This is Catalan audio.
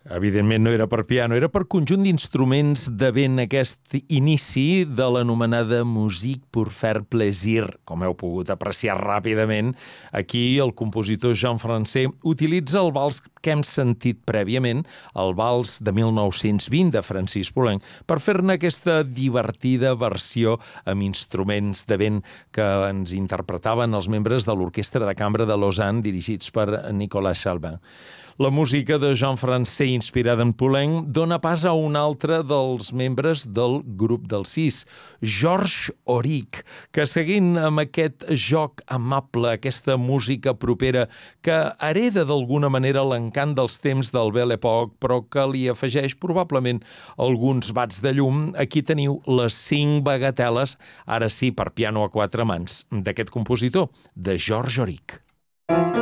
Evidentment no era per piano, era per conjunt d'instruments de vent, aquest inici de l'anomenada Musique pour faire plaisir. Com heu pogut apreciar ràpidament, aquí el compositor Jean Francais utilitza el vals que hem sentit prèviament, el vals de 1920 de Francis Poulenc, per fer-ne aquesta divertida versió amb instruments de vent que ens interpretaven els membres de l'Orquestra de Cambra de Lausanne, dirigits per Nicolas Chalbin. La música de Jean Francais, inspirada en Poulenc, dona pas a un altre dels membres del grup dels 6, Georges Auric, que seguint amb aquest joc amable, aquesta música propera, que hereda d'alguna manera l'encant dels temps del Belle Époque, però que li afegeix probablement alguns bats de llum, aquí teniu les 5 bagateles, ara sí per piano a 4 mans, d'aquest compositor, de Georges Auric.